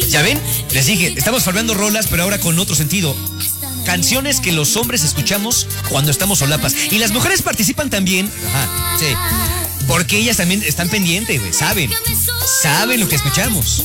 Ya ven, les dije, estamos farmeando rolas, pero ahora con otro sentido. Canciones que los hombres escuchamos cuando estamos solapas. Y las mujeres participan también. Ajá, sí. Porque ellas también están pendientes, güey. Saben lo que escuchamos.